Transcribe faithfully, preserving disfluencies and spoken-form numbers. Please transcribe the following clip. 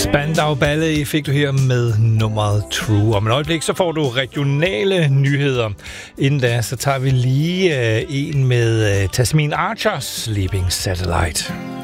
Spandau Ballet fik du her med nummeret True. Om et øjeblik, så får du regionale nyheder. Inden da, så tager vi lige uh, en med uh, Tasmin Archer, Sleeping Satellite.